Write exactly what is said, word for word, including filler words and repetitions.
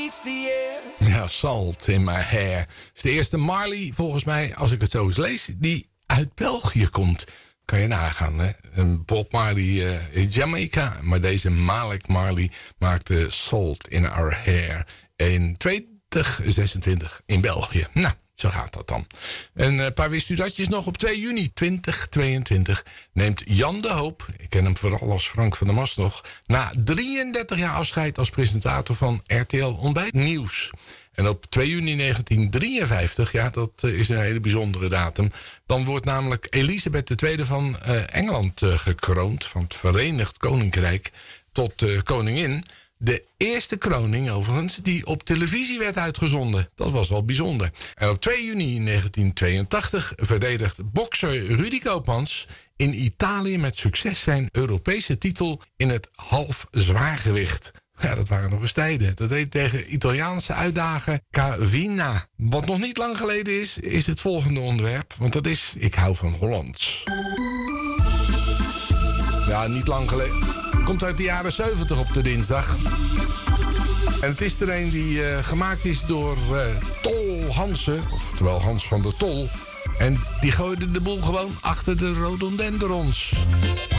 Ja, Salt in My Hair. Is de eerste Marley, volgens mij, als ik het zo eens lees, die uit België komt. Kan je nagaan, hè? Een Bob Marley uh, in Jamaica, maar deze Malik Marley maakte Salt in Our Hair in twintig zesentwintig in België. Nou, zo gaat dat dan. En een paar wist u datjes nog. Op twee juni tweeduizend tweeëntwintig neemt Jan de Hoop, ik ken hem vooral als Frank van der Mast nog, na drieëndertig jaar afscheid als presentator van R T L Ontbijt Nieuws. En op twee juni negentien drieënvijftig, ja, dat is een hele bijzondere datum, dan wordt namelijk Elisabeth de Tweede van uh, Engeland uh, gekroond, van het Verenigd Koninkrijk, tot uh, koningin. De eerste kroning overigens die op televisie werd uitgezonden. Dat was wel bijzonder. En op twee juni negentien tweeëntachtig verdedigt bokser Rudy Koopmans in Italië met succes zijn Europese titel in het half zwaargewicht. Ja, dat waren nog eens tijden. Dat deed tegen Italiaanse uitdager Cavina. Wat nog niet lang geleden is, is het volgende onderwerp. Want dat is, ik hou van Hollands. Ja, niet lang geleden. Komt uit de jaren zeventig op de dinsdag. En het is er een die uh, gemaakt is door uh, Tol Hansen. Oftewel Hans van der Tol. En die gooide de boel gewoon achter de rhododendrons.